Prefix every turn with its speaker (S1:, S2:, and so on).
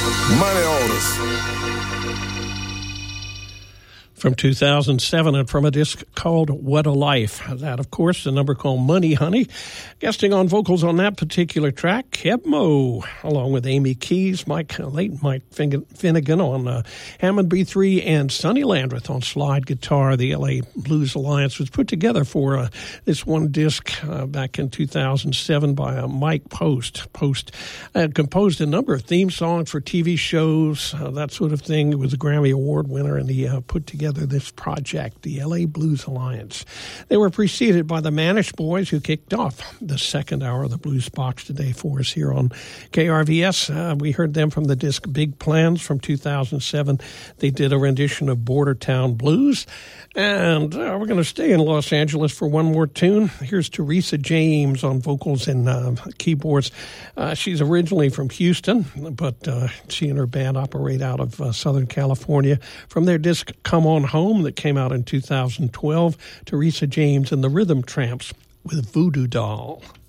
S1: Money orders.
S2: From 2007 and from a disc called What a Life. That, of course, the number called Money Honey. Guesting on vocals on that particular track, Keb' Mo', along with Amy Keys, late Mike Finnegan on Hammond B3, and Sonny Landreth on slide guitar. The LA Blues Alliance was put together for this one disc back in 2007 by Mike Post. Post had composed a number of theme songs for TV shows, that sort of thing. He was a Grammy Award winner, and he put together this project, the LA Blues Alliance. They were preceded by the Manish Boys, who kicked off the second hour of the Blues Box today for us here on KRVS. We heard them from the disc Big Plans from 2007. They did a rendition of Border Town Blues. And we're going to stay in Los Angeles for one more tune. Here's Teresa James on vocals and keyboards. She's originally from Houston, but she and her band operate out of Southern California. From their disc Come On Home that came out in 2012, Teresa James and the Rhythm Tramps with Voodoo Doll.